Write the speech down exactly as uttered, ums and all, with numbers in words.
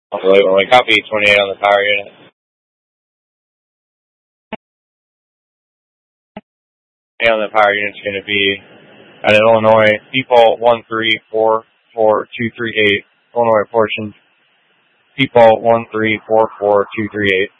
Wait, when we copy twenty-eight on the power unit. And on the power unit's going to be at Illinois, default one three four four two three eight, Illinois portion, default one three four four two three eight.